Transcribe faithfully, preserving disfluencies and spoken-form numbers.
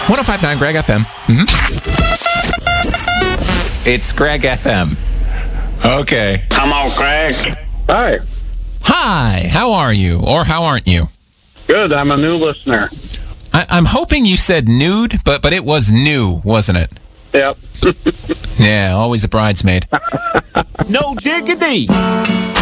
one oh five point nine Greg F M. Mm-hmm. It's Greg F M. Okay. Come on, Greg. Hi. Hi, how are you? Or how aren't you? Good. I'm a new listener. I, I'm hoping you said nude, but but it was new, wasn't it? Yep. Yeah, always a bridesmaid. No diggity.